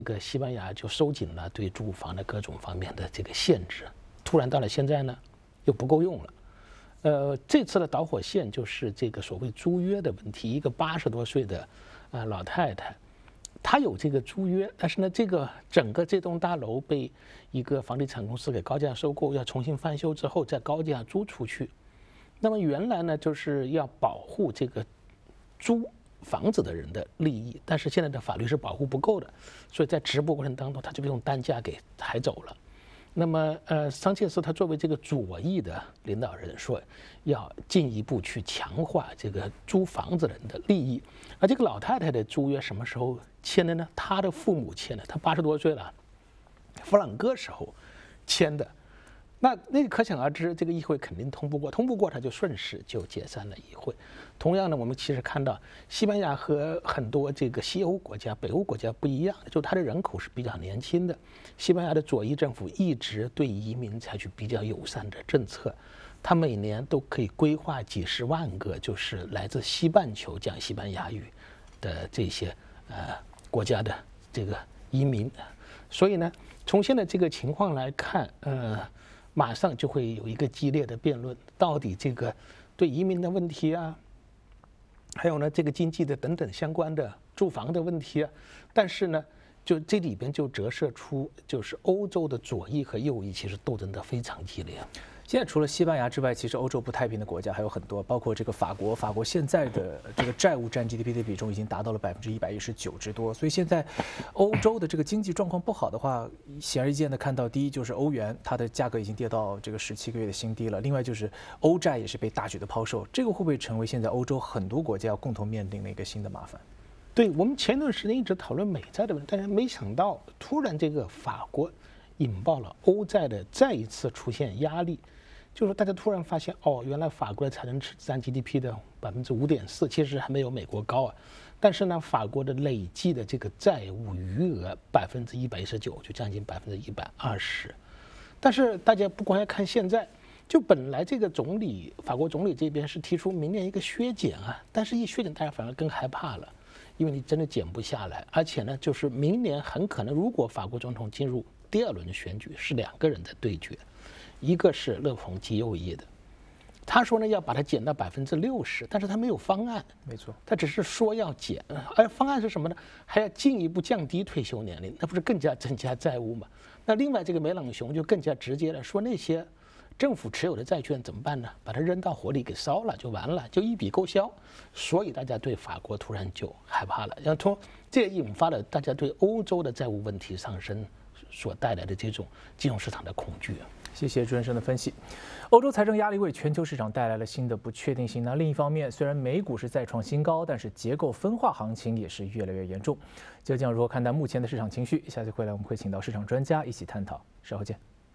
这个西班牙就收紧了对住房的各种方面的这个限制，突然到了现在呢，又不够用了。这次的导火线就是这个所谓租约的问题。一个80多岁的老太太，她有这个租约，但是呢，整个这栋大楼被一个房地产公司给高价收购，要重新翻修之后再高价租出去。那么原来呢，就是要保护这个租房子的人的利益，但是现在的法律是保护不够的，所以在直播过程当中，他就被用单价给抬走了。那么桑切斯他作为这个左翼的领导人说，要进一步去强化这个租房子人的利益。而这个老太太的租约什么时候签的呢？她的父母签的，她80多岁了，弗朗哥时候签的。那可想而知，这个议会肯定通不过，通不过他就顺势就解散了议会。同样呢，我们其实看到西班牙和很多这个西欧国家、北欧国家不一样，就它的人口是比较年轻的。西班牙的左翼政府一直对移民采取比较友善的政策，它每年都可以规划几十万个就是来自西半球讲西班牙语的这些国家的这个移民。所以呢，从现在这个情况来看，马上就会有一个激烈的辩论，到底这个对移民的问题啊，还有呢这个经济的等等相关的住房的问题啊，但是呢，就这里边就折射出，就是欧洲的左翼和右翼其实斗争的非常激烈。 现在除了西班牙之外，其实欧洲不太平的国家还有很多，包括这个法国。法国现在的这个债务占 GDP 的比重已经达到了119%之多。所以现在欧洲的这个经济状况不好的话，显而易见的看到，第一就是欧元它的价格已经跌到这个17个月的新低了，另外就是欧债也是被大举的抛售，这个会不会成为现在欧洲很多国家要共同面临的一个新的麻烦？ 对，我们前段时间一直讨论美债的问题，但是没想到突然这个法国引爆了欧债的再一次出现压力。就是大家突然发现，原来法国的财政占 GDP 的5.4%，其实还没有美国高啊。但是呢，法国的累计的这个债务余额119%，就将近120%。但是大家不光要看现在，就本来这个法国总理这边是提出明年一个削减啊，但是一削减大家反而更害怕了，因为你真的减不下来。而且呢，就是明年很可能，如果法国总统进入第2轮选举，是2个人的对决。一个是勒庞极右翼的，他说呢要把它减到60%，但是他没有方案。 没错， 他只是说要减，而方案是什么呢？还要进一步降低退休年龄，那不是更加增加债务吗？那另外这个梅朗雄就更加直接了，说那些政府持有的债券怎么办呢？把它扔到火里给烧了就完了，就一笔勾销。所以大家对法国突然就害怕了，然后这也引发了大家对欧洲的债务问题上升所带来的这种金融市场的恐惧。 谢谢朱先生的分析。欧洲财政压力为全球市场带来了新的不确定性。那另一方面，虽然美股是再创新高，但是结构分化行情也是越来越严重。究竟如何看待目前的市场情绪？下次回来我们会请到市场专家一起探讨。稍后见。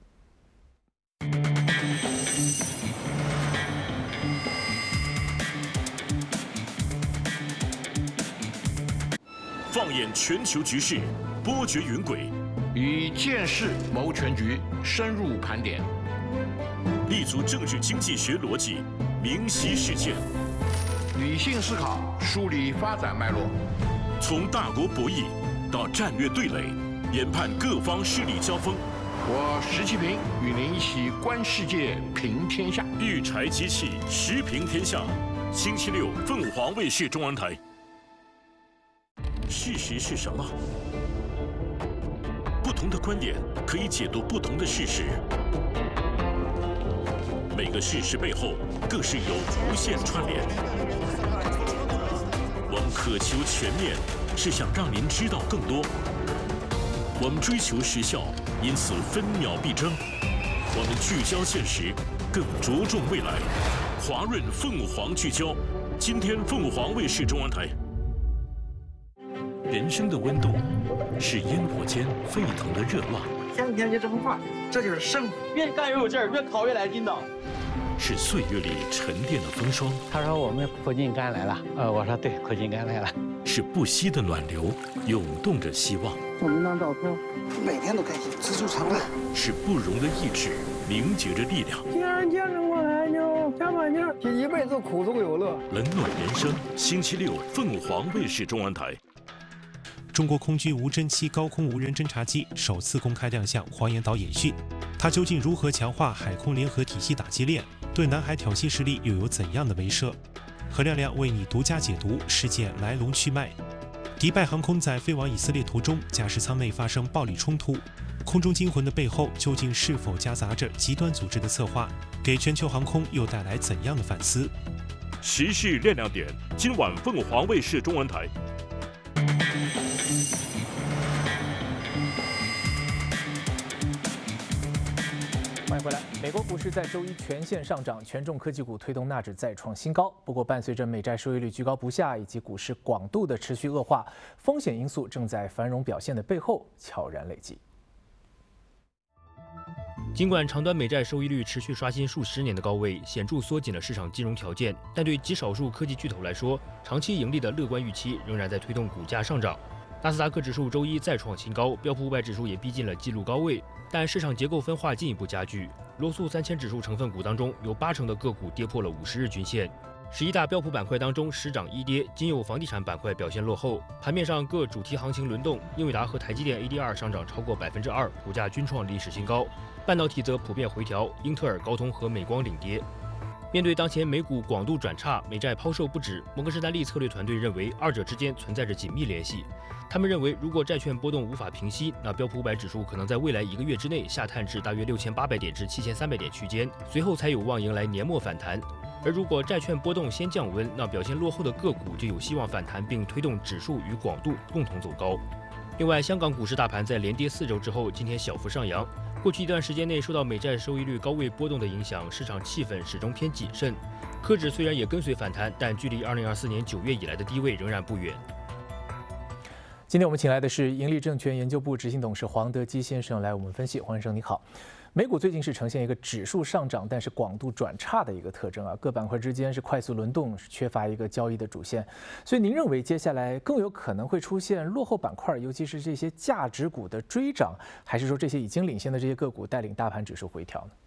放眼全球局势，波谲云诡。 以见识谋全局，深入盘点， 立足政治经济学逻辑，明晰事件， 理性思考，梳理发展脉络， 从大国博弈到战略对垒，研判各方势力交锋。 我石其平与您一起观世界，评天下。 育才机器，时评天下。星期六，凤凰卫视中文台。事实是什么？不同的观点可以解读不同的事实，每个事实背后更是有无限串联。我们渴求全面，是想让您知道更多。我们追求时效，因此分秒必争。我们聚焦现实，更着重未来。华润凤凰聚焦，今天凤凰卫视中文台。人生的温度是烟火间沸腾的热浪， 天天就这么画，这就是生活。越干越有劲儿，越考越来劲道。 是岁月里沉淀的风霜。 他说我们苦尽甘来了，我说对，苦尽甘来了。 是不息的暖流，涌动着希望。 我们当照片，每天都开心，知足常乐。 是不容的意志，凝结着力量。 既然见着我来就加把劲儿，这一辈子苦中有乐。 冷暖人生，星期六凤凰卫视中文台。 中国空军无侦7高空无人侦察机首次公开亮相黄岩岛演训，它究竟如何强化海空联合体系打击链？对南海挑衅势力又有怎样的威慑？何亮亮为你独家解读事件来龙去脉。迪拜航空在飞往以色列途中，驾驶舱内发生暴力冲突，空中惊魂的背后究竟是否夹杂着极端组织的策划？给全球航空又带来怎样的反思？ 时事亮亮点，今晚凤凰卫视中文台。 欢迎回来。美国股市在周一全线上涨，权重科技股推动纳指再创新高。不过，伴随着美债收益率居高不下以及股市广度的持续恶化，风险因素正在繁荣表现的背后悄然累积。 尽管长端美债收益率持续刷新数10年的高位，显著缩紧了市场金融条件，但对极少数科技巨头来说，长期盈利的乐观预期仍然在推动股价上涨。纳斯达克指数周一再创新高，标普500指数也逼近了纪录高位，但市场结构分化进一步加剧。罗素3000指数成分股当中，有80%的个股跌破了50日均线。11大标普板块当中10涨1跌，仅有房地产板块表现落后。盘面上各主题行情轮动，英伟达和台积电 ADR 上涨超过2%，股价均创历史新高。半导体则普遍回调，英特尔、高通和美光领跌。面对当前美股广度转差，美债抛售不止，摩根士丹利策略团队认为二者之间存在着紧密联系。他们认为，如果债券波动无法平息，那标普500指数可能在未来1个月之内下探至大约6800点至7300点区间，随后才有望迎来年末反弹。而如果债券波动先降温，那表现落后的个股就有希望反弹，并推动指数与广度共同走高。另外，香港股市大盘在连跌4周之后，今天小幅上扬。过去一段时间内，受到美债收益率高位波动的影响，市场气氛始终偏谨慎。科指虽然也跟随反弹，但距离2024年9月以来的低位仍然不远。 今天我们请来的是盈利证券研究部执行董事黄德基先生来我们分析。黄先生你好。美股最近是呈现一个指数上涨，但是广度转差的一个特征啊，各板块之间是快速轮动，是缺乏一个交易的主线。所以您认为接下来更有可能会出现落后板块，尤其是这些价值股的追涨，还是说这些已经领先的这些个股带领大盘指数回调呢？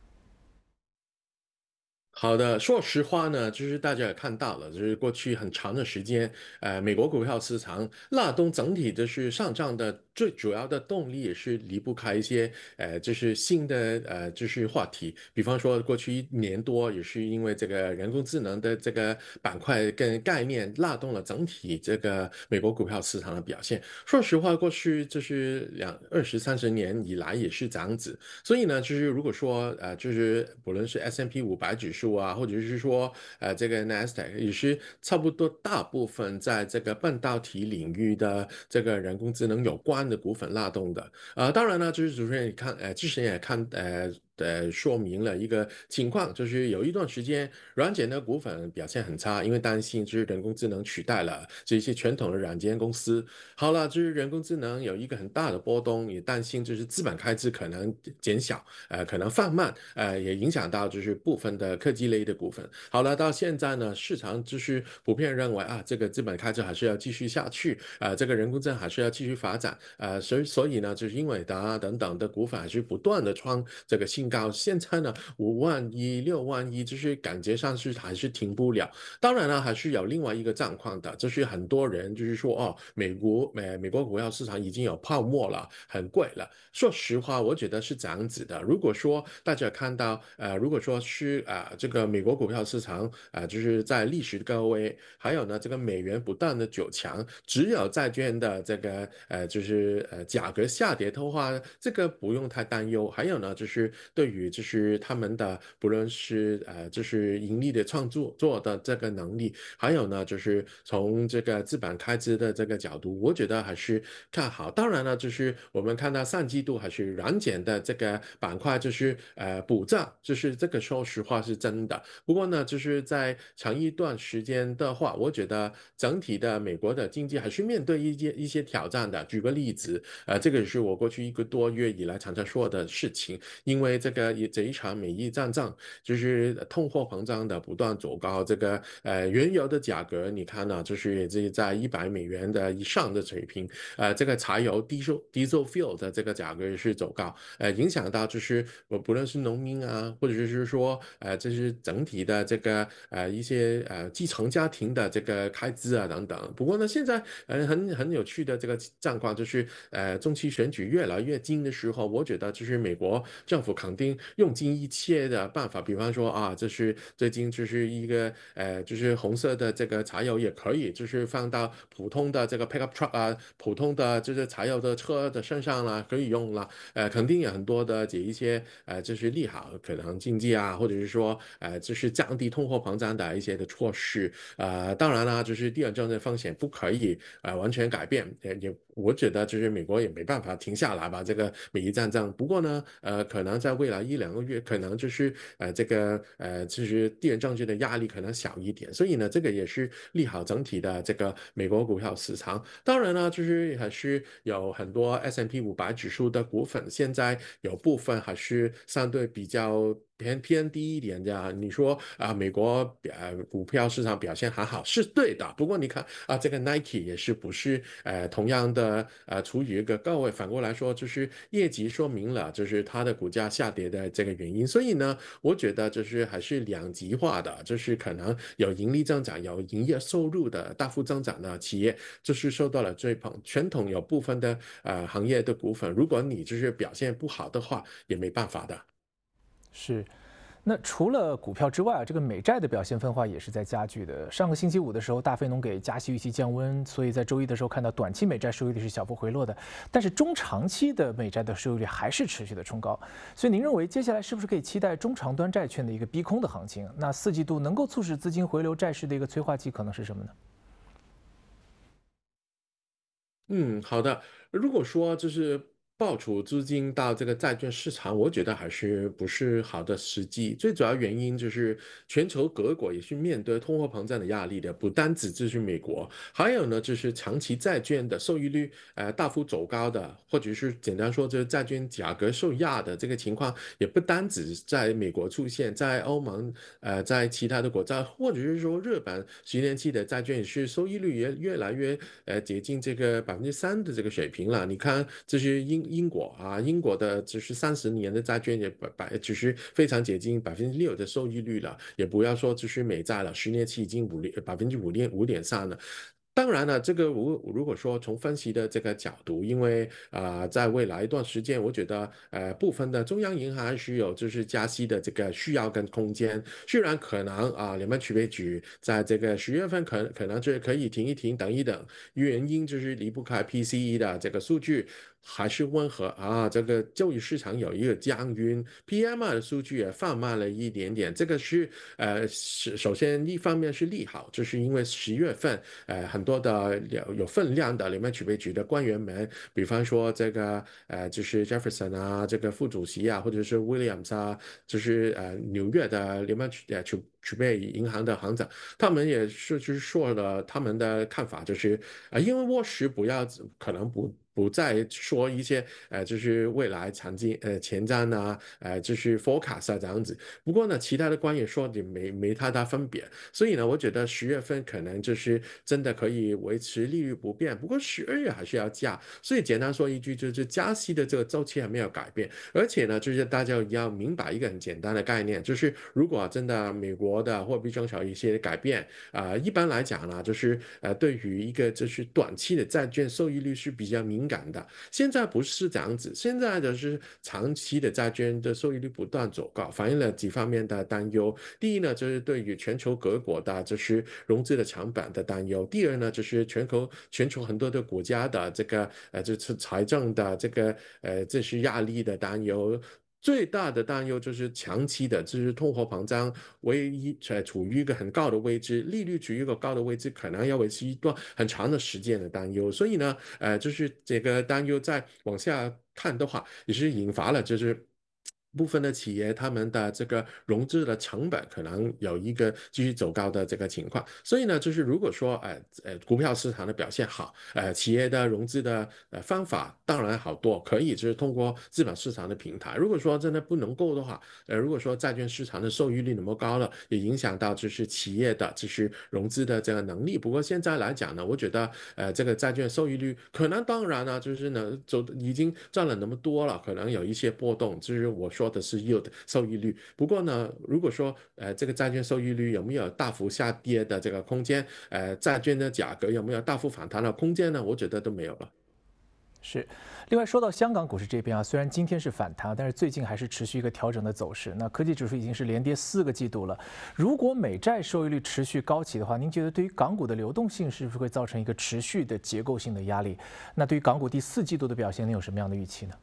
好的，说实话呢，就是大家也看到了，就是过去很长的时间，美国股票市场拉动整体就是上涨的最主要的动力也是离不开一些就是新的就是话题，比方说过去1年多也是因为这个人工智能的这个板块跟概念拉动了整体这个美国股票市场的表现。说实话，过去就是20、30年以来也是这样子，所以呢，就是如果说就是不论是 S&P 500指数啊，或者是说这个 NASDAQ 也是差不多大部分在这个半导体领域的这个人工智能有关的股份拉动的。当然呢，就是主持人也看之前也看说明了一个情况，就是有一段时间软件的股份表现很差，因为担心就是人工智能取代了这些传统的软件公司。好了，就是人工智能有一个很大的波动，也担心就是资本开支可能减小，可能放慢，也影响到就是部分的科技类的股份。好了，到现在呢，市场就是普遍认为这个资本开支还是要继续下去，这个人工智能还是要继续发展，所以呢，就是英伟达等等的股份还是不断的创这个新高。现在呢，5万亿、6万亿，就是感觉上是还是停不了。当然呢，还是有另外一个状况的，就是很多人就是说美国股票市场已经有泡沫了，很贵了。说实话，我觉得是这样子的。如果说大家看到如果说是这个美国股票市场就是在历史高位，还有呢这个美元不断的走强，只有债券的这个就是价格下跌的话，这个不用太担忧。还有呢就是对于就是他们的不论是就是盈利的创作的这个能力，还有呢就是从这个资本开支的这个角度，我觉得还是看好。当然了，就是我们看到上季度还是软件的这个板块就是补涨，就是这个说实话是真的。不过呢，就是在长一段时间的话，我觉得整体的美国的经济还是面对一些挑战的。举个例子，这个是我过去1个多月以来常常说的事情，因为这一场美伊战争，就是通货膨胀的不断走高，这个原油的价格你看呢，就是这在$100的以上的水平，这个柴油 diesel fuel 的这个价格也是走高，影响到就是不论是农民啊，或者是说这是整体的这个一些基层家庭的这个开支啊等等。不过呢，现在很有趣的这个状况就是中期选举越来越近的时候，我觉得就是美国政府肯定用尽一切的办法，比方说啊，这是最近就是一个就是红色的这个柴油也可以，就是放到普通的这个 pickup truck 啊，普通的就是柴油的车的身上啦，可以用了。肯定有很多的这一些就是利好可能经济啊，或者是说就是降低通货膨胀的一些的措施。当然啦，就是地缘政治风险不可以完全改变，也我觉得就是美国也没办法停下来吧，这个美伊战争。不过呢，可能在未来1、2个月，可能就是这个就是地缘政治的压力可能小一点，所以呢，这个也是利好整体的这个美国股票市场。当然呢，就是还是有很多 S&P 500指数的股份，现在有部分还是相对比较偏低一点的。你说美国股票市场表现还好是对的，不过你看这个 Nike 也是不是同样的处于一个高位，反过来说就是业绩说明了就是它的股价下跌的这个原因。所以呢，我觉得就是还是两极化的，就是可能有盈利增长、有营业收入的大幅增长的企业，就是受到了追捧。传统有部分的行业的股份，如果你就是表现不好的话，也没办法的。 是。那除了股票之外这个美债的表现分化也是在加剧的。上个星期五的时候，大非农给加息预期降温，所以在周一的时候看到短期美债收益率是小幅回落的，但是中长期的美债的收益率还是持续的冲高。所以您认为接下来是不是可以期待中长端债券的一个逼空的行情？那4季度能够促使资金回流债市的一个催化剂可能是什么呢？ 好的。如果说就是爆储资金到这个债券市场，我觉得还是不是好的时机。最主要原因就是全球各国也是面对通货膨胀的压力的，不单只是美国，还有呢就是长期债券的收益率大幅走高的，或者是简单说就是债券价格受压的这个情况，也不单只在美国出现，在欧盟在其他的国家，或者是说日本10年期的债券也是收益率也越来越接近这个3%的这个水平了。你看这是英国英国的就是30年的债券也就是非常接近6%的收益率了，也不要说就是美债了，10年期已经5.3%了。当然了，这个如果说从分析的这个角度，因为在未来一段时间，我觉得部分的中央银行还是有就是加息的这个需要跟空间。虽然可能联邦储备局在这个10月份可能就是可以停一停、等一等，原因就是离不开 PCE 的这个数据还是温和这个就业市场有一个降温 ，PMI 的数据也放慢了一点点。这个是首先一方面是利好，就是因为10月份很多的有分量的联邦储备局的官员们，比方说这个就是 Jefferson 这个副主席或者是 Williams 就是纽约的联邦储备银行的行长，他们也是就是说了他们的看法，就是因为沃什可能不再说一些就是未来前瞻就是 forecast 这样子。不过呢，其他的官员说也没太大分别，所以呢，我觉得10月份可能就是真的可以维持利率不变，不过12月还是要加。所以简单说一句，就是加息的这个周期还没有改变，而且呢，就是大家要明白一个很简单的概念，就是如果真的美国的货币政策一些改变一般来讲呢，就是对于一个就是短期的债券收益率是比较敏感的。现在不是这样子，现在的是长期的债券的收益率不断走高，反映了几方面的担忧。第一呢，就是对于全球各国的就是融资的成本的担忧；第二呢，就是全球很多的国家的这个就是财政的这是压力的担忧。最大的担忧就是长期的，就是通货膨胀处于一个很高的位置，利率处于一个高的位置，可能要维持一段很长的时间的担忧。所以呢，就是这个担忧再往下看的话，也是引发了就是部分的企业他们的这个融资的成本可能有一个继续走高的这个情况，所以呢，就是如果说股票市场的表现好，企业的融资的方法当然好多，可以就是通过资本市场的平台。如果说真的不能够的话，如果说债券市场的收益率那么高了，也影响到就是企业的就是融资的这个能力。不过现在来讲呢，我觉得这个债券收益率可能当然呢，就是呢已经赚了那么多了，可能有一些波动，就是我说的是 yield 收益率。不过呢，如果说这个债券收益率有没有大幅下跌的这个空间，债券的价格有没有大幅反弹的空间呢？我觉得都没有了。 是，另外说到香港股市这边啊，虽然今天是反弹，但是最近还是持续一个调整的走势。那科技指数已经是连跌4个季度了。如果美债收益率持续高企的话，您觉得对于港股的流动性是不是会造成一个持续的结构性的压力？那对于港股第4季度的表现，您有什么样的预期呢？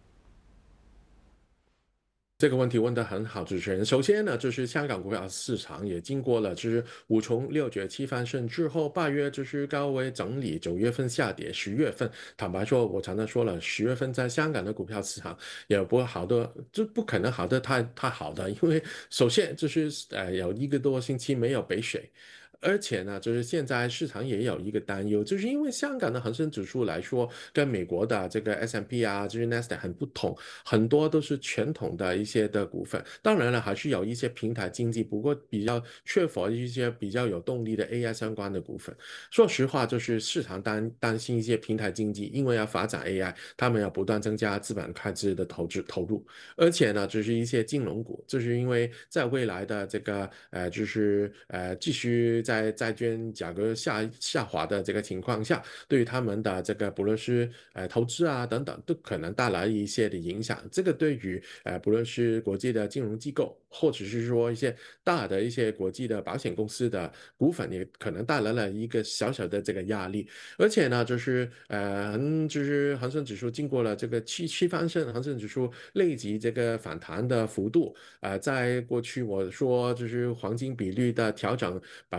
这个问题问得很好，主持人。首先呢，就是香港股票市场也经过了就是5重6绝7翻身之后，8月就是高位整理，9月份下跌，10月份坦白说，我常常说了，10月份在香港的股票市场也不会好的，就不可能好的太好的，因为首先就是有1个多星期没有北水。而且呢，就是现在市场也有一个担忧，就是因为香港的恒生指数来说，跟美国的这个 S&P 啊，就是 Nasdaq 很不同，很多都是传统的一些的股份。当然了，还是有一些平台经济，不过比较缺乏一些比较有动力的 AI 相关的股份。说实话，就是市场担心一些平台经济，因为要发展 AI， 他们要不断增加资本开支的投入。而且呢，就是一些金融股，就是因为在未来的这个继续在债券价格下滑的这个情况下，对于他们的这个不论是投资啊等等，都可能带来一些的影响。这个对于不论是国际的金融机构，或者是说一些大的一些国际的保险公司的股份，也可能带来了一个小小的这个压力。而且呢，就是恒生指数经过了这个七翻身，恒生指数累积这个反弹的幅度，在过去我说就是黄金比率的调整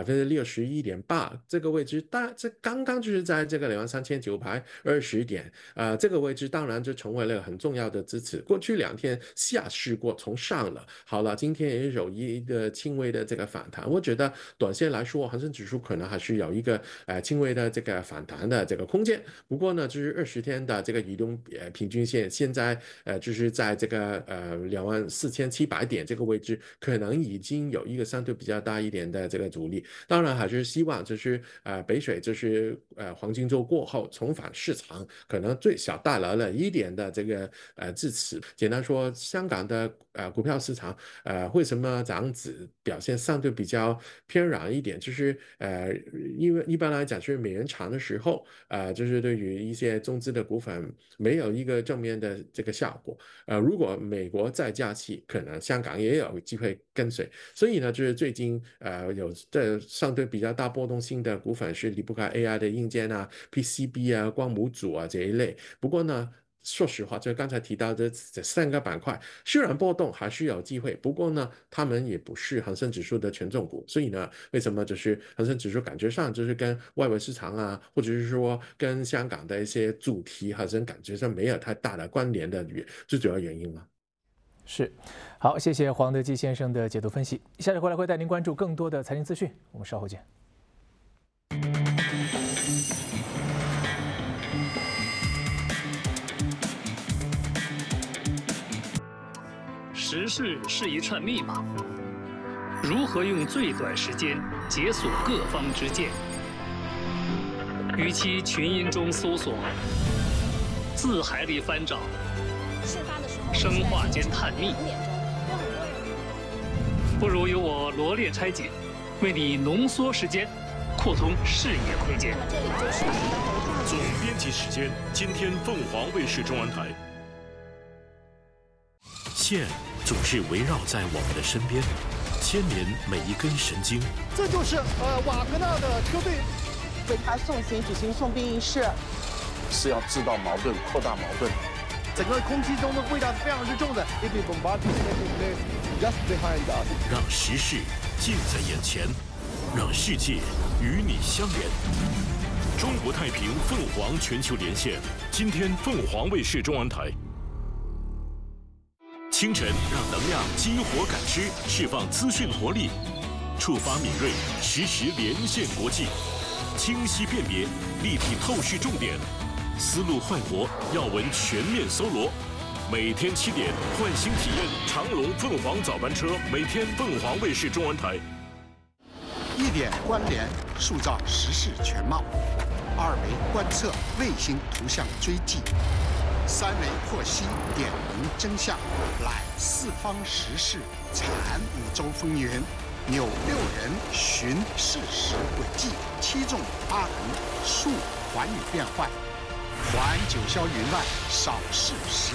61.8%这个位置，这刚刚就是在这个23920点，这个位置当然就成为了很重要的支持。过去2天下试过，从上了，好了，今天也有一个轻微的这个反弹。我觉得短线来说，恒生指数可能还是有一个轻微的这个反弹的这个空间。不过呢，就是20天的这个移动平均线，现在就是在这个24700点这个位置，可能已经有一个相对比较大一点的这个阻力。当然还是希望就是北水就是黄金周过后重返市场，可能最少带来了一点的这个支持。简单说，香港的股票市场为什么这样子表现相对比较偏软一点？就是因为一般来讲，就是美元强的时候，就是对于一些中资的股份没有一个正面的这个效果。如果美国再加息，可能香港也有机会跟随。所以呢，就是最近有这相对比较大波动性的股份是离不开 AI 的硬件啊、PCB 啊、光模组啊这一类。不过呢，说实话，就刚才提到的这3个板块，虽然波动还是有机会，不过呢，他们也不是恒生指数的权重股。所以呢，为什么就是恒生指数感觉上就是跟外围市场啊，或者是说跟香港的一些主题，好像感觉上没有太大的关联的最主要原因吗？ 是，好，谢谢黄德基先生的解读分析。下节回来会带您关注更多的财经资讯，我们稍后见。 时事是一串密码，如何用最短时间解锁各方之见？与其群音中搜索，字海里翻找，生化间探秘，不如由我罗列拆解，为你浓缩时间，扩充视野空间。 总编辑时间，今天凤凰卫视中文台。线总是围绕在我们的身边，牵连每一根神经。 这就是瓦格纳的车队为他送行举行送殡仪式， 是要制造矛盾、扩大矛盾。 整个空气中的味道是非常之重的。 让时事近在眼前，让世界与你相连。中国太平凤凰全球连线，今天凤凰卫视中文台。 清晨让能量激活感知，释放资讯活力，触发敏锐，实时连线国际，清晰辨别，立体透视重点，思路焕活，要闻全面搜罗。每天7点，换新体验长隆凤凰早班车，每天凤凰卫视中文台。 1点关联，塑造时事全貌；2维观测，卫星图像追迹；3维获悉，点明真相，揽四方时事，产5洲风云，扭6人，寻事实轨迹，7纵8横，述寰宇变幻，还9霄云外，少事实